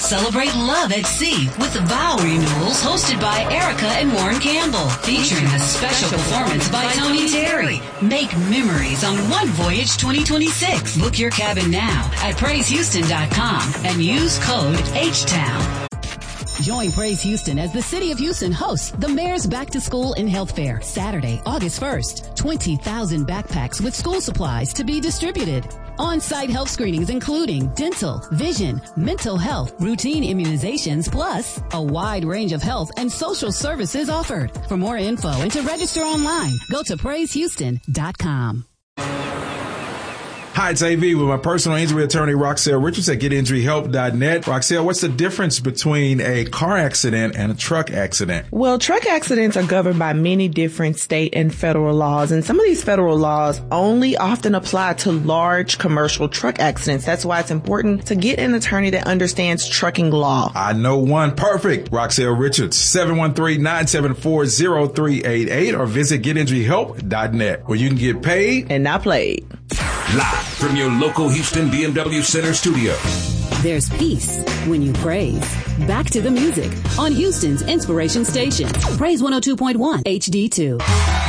Celebrate love at sea with the vow renewals hosted by Erica and Warren Campbell, featuring a special performance by Tony Terry. Make memories on One Voyage 2026. Book your cabin now at PraiseHouston.com and use code HTOWN. Join Praise Houston as the City of Houston hosts the Mayor's Back to School and Health Fair, Saturday, August 1st. 20,000 backpacks with school supplies to be distributed. On-site health screenings including dental, vision, mental health, routine immunizations, plus a wide range of health and social services offered. For more info and to register online, go to PraiseHouston.com. Hi, it's AV with my personal injury attorney, Roxelle Richards at GetInjuryHelp.net. Roxelle, what's the difference between a car accident and a truck accident? Well, truck accidents are governed by many different state and federal laws, and some of these federal laws only often apply to large commercial truck accidents. That's why it's important to get an attorney that understands trucking law. I know one. Perfect. Roxelle Richards, 713-974-0388, or visit GetInjuryHelp.net, where you can get paid and not played. Live from your local Houston BMW Center studio. There's peace when you praise. Back to the music on Houston's Inspiration Station. Praise 102.1 HD2.